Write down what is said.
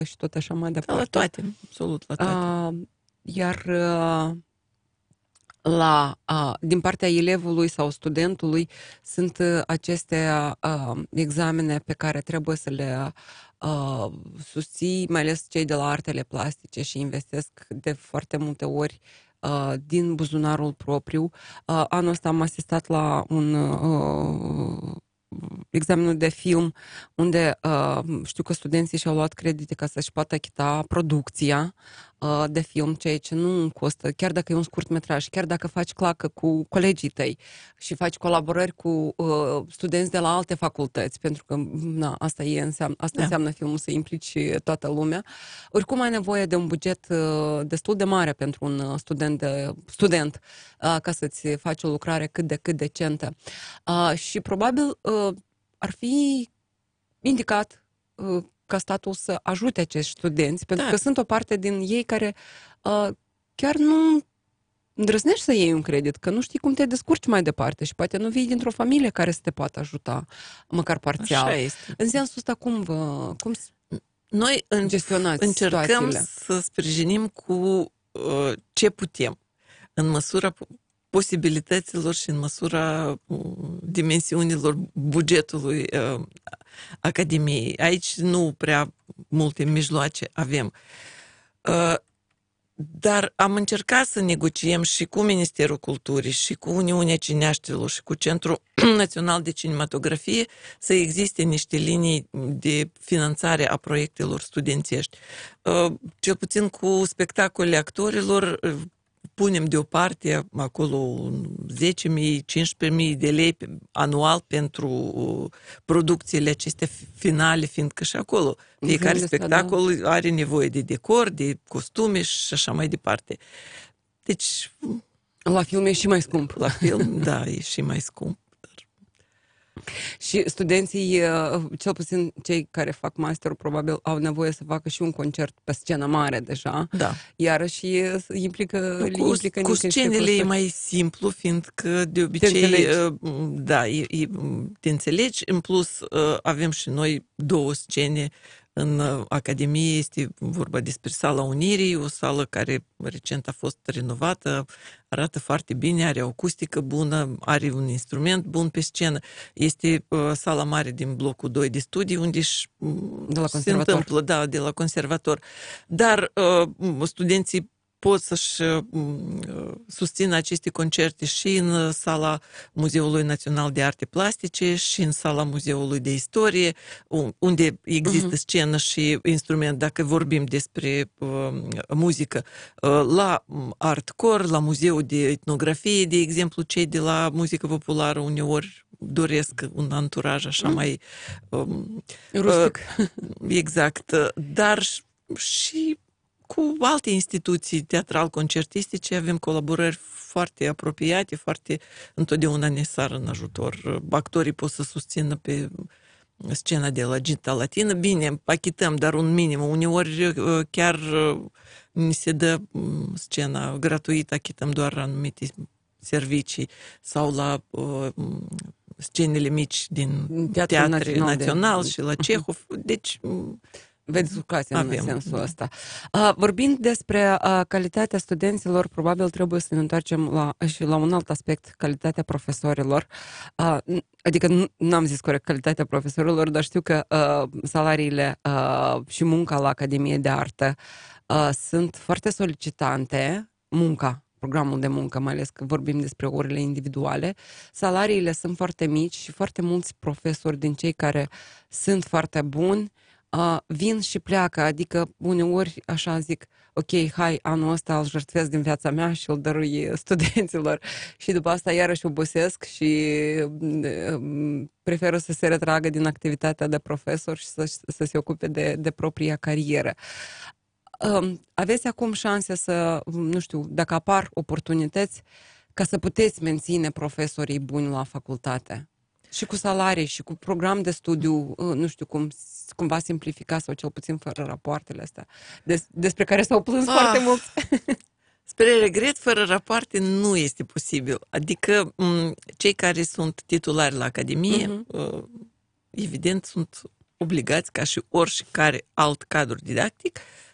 și tot așa mai Da, la departe. toate, absolut la toate. Iar din partea elevului sau studentului sunt aceste examene pe care trebuie să le susții, mai ales cei de la artele plastice și investesc de foarte multe ori din buzunarul propriu. Anul ăsta am asistat la un examenul de film unde știu că studenții și-au luat credite ca să-și poată achita producția de film, ceea ce nu costă, chiar dacă e un scurtmetraj, chiar dacă faci clacă cu colegii tăi și faci colaborări cu studenți de la alte facultăți, pentru că na, asta înseamnă filmul, să implici toată lumea. Oricum ai nevoie de un buget destul de mare pentru un student ca să-ți faci o lucrare cât de cât decentă. Și probabil ar fi indicat ca statul să ajute acești studenți, pentru că sunt o parte din ei care chiar nu îndrăznești să iei un credit, că nu știi cum te descurci mai departe și poate nu vii dintr-o familie care să te poată ajuta, măcar parțial. Așa este. În sensul ăsta, cum noi gestionați încercăm situațiile? să sprijinim cu ce putem, în măsura posibilităților și în măsura dimensiunilor bugetului Academiei. Aici nu prea multe mijloace avem. Dar am încercat să negociem și cu Ministerul Culturii, și cu Uniunea Cineaștilor, și cu Centrul Național de Cinematografie să existe niște linii de finanțare a proiectelor studențești. Cel puțin cu spectacole actorilor, punem deoparte acolo 10.000, 15.000 de lei anual pentru producțiile acestea finale, fiindcă și acolo fiecare spectacol are nevoie de decor, de costume și așa mai departe. Deci... La film e și mai scump. La film, da, e și mai scump. Și studenții, cel puțin cei care fac masterul, probabil au nevoie să facă și un concert pe scenă mare deja. Da. Iarăși implică cu scenele e mai simplu, fiindcă de obicei te înțelegi. În plus, avem și noi 2 scene în Academie. Este vorba despre Sala Unirii, o sală care recent a fost renovată, arată foarte bine, are o acustică bună, are un instrument bun pe scenă. Este sala mare din blocul 2 de studii, unde se întâmplă, de la conservator. Dar studenții pot să-și susțină aceste concerte și în sala Muzeului Național de Arte Plastice și în sala Muzeului de Istorie, unde există scenă și instrument, dacă vorbim despre muzică. La Artcore, la Muzeul de Etnografie, de exemplu, cei de la muzică populară uneori doresc un anturaj așa mai rustic. Exact. Dar și cu alte instituții teatral-concertistice avem colaborări foarte apropiate, întotdeauna ne sar în ajutor. Actorii pot să susțină pe scena de la Gita Latină. Bine, achităm, dar un minim. Uneori chiar ni se dă scena gratuită, achităm doar anumite servicii sau la scenele mici din Teatrul Național și la Cehov. Deci... Veți educație în sensul ăsta. Vorbind despre calitatea studenților, probabil trebuie să ne întoarcem și la un alt aspect, calitatea profesorilor. Adică n-am zis corect calitatea profesorilor, dar știu că salariile și munca la Academie de Artă sunt foarte solicitante. Programul de muncă, mai ales că vorbim despre orele individuale, salariile sunt foarte mici și foarte mulți profesori din cei care sunt foarte buni vin și pleacă, adică uneori așa zic, ok, hai, anul ăsta îl jertfesc din viața mea și îl dărui studenților și după asta iarăși obosesc și preferă să se retragă din activitatea de profesor și să se ocupe de propria carieră. Aveți acum șanse să, nu știu, dacă apar oportunități, ca să puteți menține profesorii buni la facultate? Și cu salarii, și cu program de studiu, nu știu cumva simplifica sau cel puțin fără rapoartele astea, despre care s-au plâns foarte mult. Spre regret, fără rapoarte nu este posibil. Adică cei care sunt titulari la Academie, evident, sunt obligați, ca și oricare alt cadru didactic,